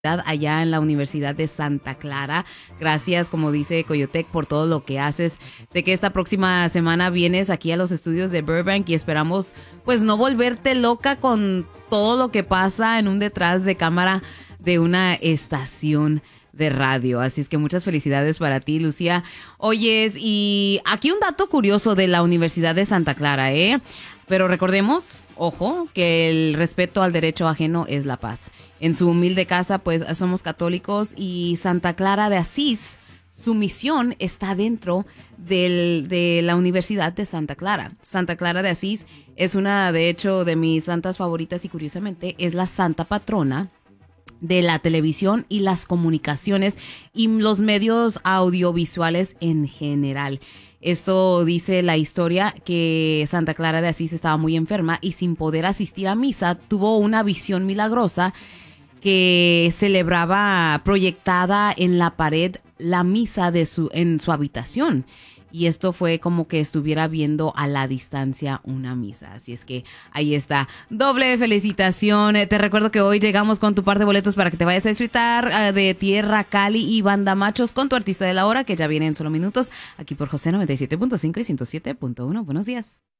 allá en la Universidad de Santa Clara. Gracias, como dice Coyotec, por todo lo que haces. Sé que esta próxima semana vienes aquí a los estudios de Burbank y esperamos pues no volverte loca con todo lo que pasa en un detrás de cámara de una estación de radio. Así es que muchas felicidades para ti, Lucía. Oyes, y aquí un dato curioso de la Universidad de Santa Clara, ¿eh? Pero recordemos, ojo, que el respeto al derecho ajeno es la paz. En su humilde casa, pues somos católicos y Santa Clara de Asís, su misión está dentro de la Universidad de Santa Clara. Santa Clara de Asís es una, de hecho, de mis santas favoritas y curiosamente es la santa patrona de la televisión y las comunicaciones y los medios audiovisuales en general. Esto dice la historia que Santa Clara de Asís estaba muy enferma y sin poder asistir a misa tuvo una visión milagrosa que celebraba proyectada en la pared la misa en su habitación. Y esto fue como que estuviera viendo a la distancia una misa. Así es que ahí está. Doble felicitación. Te recuerdo que hoy llegamos con tu par de boletos para que te vayas a disfrutar de Tierra Cali y Banda Machos con tu artista de la hora, que ya viene en solo minutos, aquí por José 97.5 y 107.1. Buenos días.